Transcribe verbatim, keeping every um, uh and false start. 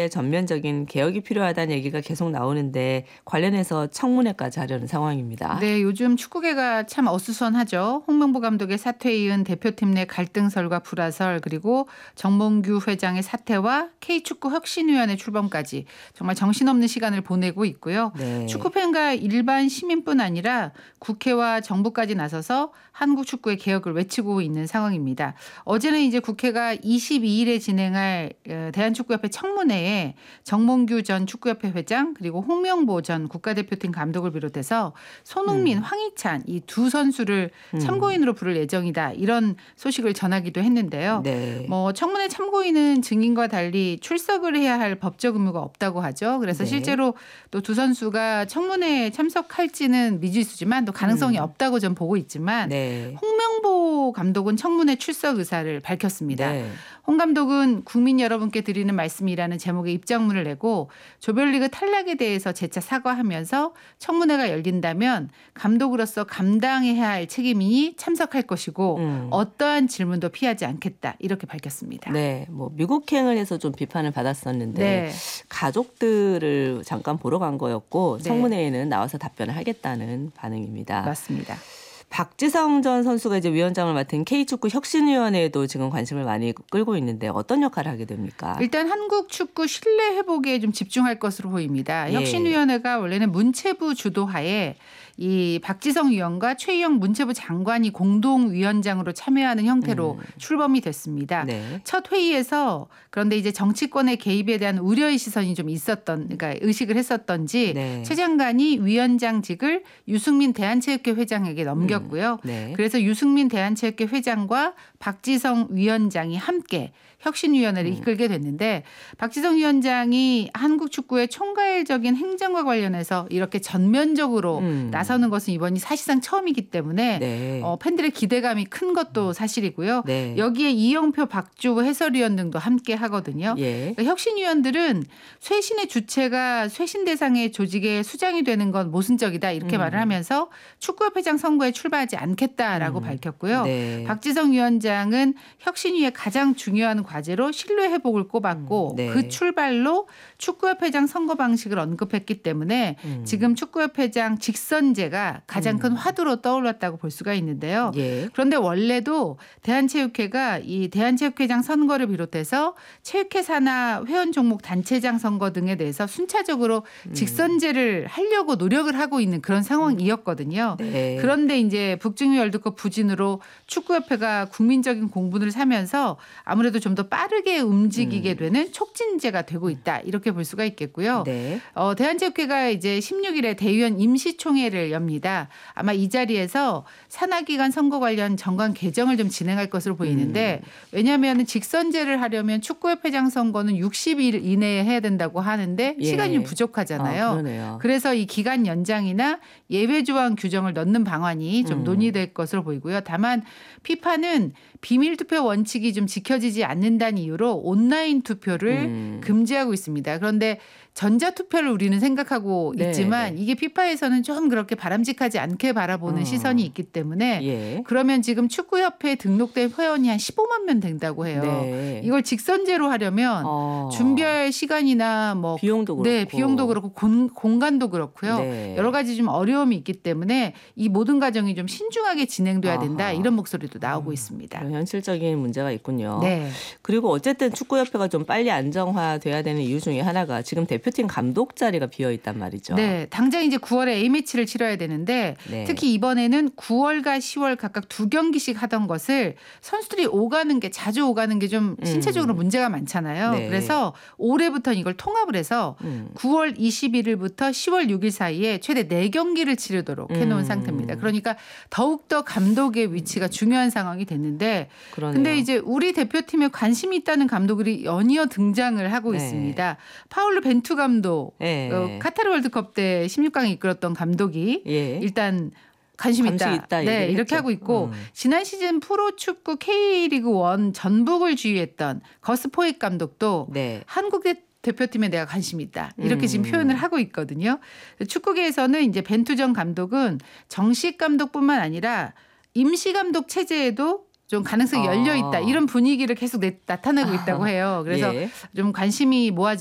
축구협회의 전면적인 개혁이 필요하다는 얘기가 계속 나오는데 관련해서 청문회까지 하려는 상황입니다. 네, 요즘 축구계가 참 어수선하죠. 홍명보 감독의 사퇴에 이은 대표팀 내 갈등설과 불화설, 그리고 정몽규 회장의 사퇴와 K축구혁신위원회 출범까지 정말 정신없는 시간을 보내고 있고요. 네. 축구팬과 일반 시민뿐 아니라 국회와 정부까지 나서서 한국 축구의 개혁을 외치고 있는 상황입니다. 어제는 이제 국회가 이십이일에 진행할 대한축구협회 청문회에 정몽규 전 축구협회 회장, 그리고 홍명보 전 국가대표팀 감독을 비롯해서 손흥민, 음. 황희찬 이 두 선수를 음. 참고인으로 부를 예정이다, 이런 소식을 전하기도 했는데요. 네. 뭐 청문회 참고인은 증인과 달리 출석을 해야 할 법적 의무가 없다고 하죠. 그래서 네. 실제로 또 두 선수가 청문회에 참석할지는 미지수지만 또 가능성이 음. 없다고 전 보고 있지만 네. 홍명보 감독은 청문회 출석 의사를 밝혔습니다. 네. 홍 감독은 국민 여러분께 드리는 말씀이라는 제목의 입장문을 내고 조별리그 탈락에 대해서 재차 사과하면서 청문회가 열린다면 감독으로서 감당해야 할 책임이니 참석할 것이고 음. 어떠한 질문도 피하지 않겠다, 이렇게 밝혔습니다. 네, 뭐 미국행을 해서 좀 비판을 받았었는데 네. 가족들을 잠깐 보러 간 거였고 네. 청문회에는 나와서 답변을 하겠다는 반응입니다. 맞습니다. 박지성 전 선수가 이제 위원장을 맡은 K축구 혁신위원회에도 지금 관심을 많이 끌고 있는데 어떤 역할을 하게 됩니까? 일단 한국 축구 신뢰 회복에 좀 집중할 것으로 보입니다. 예. 혁신위원회가 원래는 문체부 주도하에 이 박지성 위원과 최희영 문체부 장관이 공동위원장으로 참여하는 형태로 음. 출범이 됐습니다. 네. 첫 회의에서 그런데 이제 정치권의 개입에 대한 우려의 시선이 좀 있었던, 그러니까 의식을 했었던지 네. 최 장관이 위원장직을 유승민 대한체육회 회장에게 넘겼고요. 음. 네. 그래서 유승민 대한체육회 회장과 박지성 위원장이 함께 혁신위원회를 음. 이끌게 됐는데 박지성 위원장이 한국 축구의 총괄적인 행정과 관련해서 이렇게 전면적으로 음. 나서는 것은 이번이 사실상 처음이기 때문에 네. 어, 팬들의 기대감이 큰 것도 사실이고요. 네. 여기에 이영표, 박주호 해설위원 등도 함께 하거든요. 예. 그러니까 혁신위원들은 쇄신의 주체가 쇄신 대상의 조직의 수장이 되는 건 모순적이다, 이렇게 음. 말을 하면서 축구협회장 선거에 출마하지 않겠다라고 음. 밝혔고요. 네. 박지성 위원장은 혁신위의 가장 중요한 과제로 신뢰 회복을 꼽았고 음, 네. 그 출발로 축구협회장 선거 방식을 언급했기 때문에 음. 지금 축구협회장 직선제가 가장 음. 큰 화두로 떠올랐다고 볼 수가 있는데요. 예. 그런데 원래도 대한체육회가 이 대한체육회장 선거를 비롯해서 체육회 산하 회원 종목 단체장 선거 등에 대해서 순차적으로 음. 직선제를 하려고 노력을 하고 있는 그런 상황이었거든요. 네. 그런데 이제 북중미 월드컵 부진으로 축구협회가 국민적인 공분을 사면서 아무래도 좀 더 빠르게 움직이게 음. 되는 촉진제가 되고 있다, 이렇게 볼 수가 있겠고요. 네. 어, 대한체육회가 이제 십육일에 대의원 임시총회를 엽니다. 아마 이 자리에서 산하기관 선거 관련 정관 개정을 좀 진행할 것으로 보이는데 음. 왜냐하면 직선제를 하려면 축구협회장 선거는 육십 일 이내에 해야 된다고 하는데 예. 시간이 부족하잖아요. 아, 그러네요. 그래서 이 기간 연장이나 예외조항 규정을 넣는 방안이 좀 음. 논의될 것으로 보이고요. 다만 피파는 비밀투표 원칙이 좀 지켜지지 않는다는 이유로 온라인 투표를 음. 금지하고 있습니다. 그런데 전자투표를 우리는 생각하고 네, 있지만 네. 이게 피파에서는 좀 그렇게 바람직하지 않게 바라보는 어. 시선이 있기 때문에 예. 그러면 지금 축구협회에 등록된 회원이 한 십오만 명 된다고 해요. 네. 이걸 직선제로 하려면 어. 준비할 시간이나 뭐 비용도 그렇고, 네, 비용도 그렇고 공, 공간도 그렇고요. 네. 여러 가지 좀 어려움이 있기 때문에 이 모든 과정이 좀 신중하게 진행돼야 된다, 아하. 이런 목소리도 나오고 음. 있습니다. 현실적인 문제가 있군요. 네. 그리고 어쨌든 축구협회가 좀 빨리 안정화돼야 되는 이유 중에 하나가 지금 대표 대표팀 감독 자리가 비어 있단 말이죠. 네, 당장 이제 구월에 A매치를 치러야 되는데 네. 특히 이번에는 구월과 시월 각각 두 경기씩 하던 것을 선수들이 오가는 게 자주 오가는 게 좀 신체적으로 음. 문제가 많잖아요. 네. 그래서 올해부터는 이걸 통합을 해서 음. 구월 이십일일부터 시월 육일 사이에 최대 네 경기를 치르도록 해놓은 음. 상태입니다. 그러니까 더욱더 감독의 위치가 중요한 상황이 됐는데 그런데 이제 우리 대표팀에 관심이 있다는 감독들이 연이어 등장을 하고 네. 있습니다. 파울루 벤투 감독, 예. 어, 카타르 월드컵 때 십육 강에 이끌었던 감독이 예. 일단 관심 있다. 있다 네, 이렇게 했죠. 하고 있고 음. 지난 시즌 프로축구 K리그 일 전북을 지휘했던 거스 포익 감독도 네. 한국 대표팀에 내가 관심이 있다. 이렇게 음. 지금 표현을 하고 있거든요. 축구계에서는 이제 벤투 전 감독은 정식 감독뿐만 아니라 임시 감독 체제에도 좀 가능성이 열려 있다. 이런 분위기를 계속 내, 나타내고 있다고 해요. 그래서 예. 좀 관심이 모아지고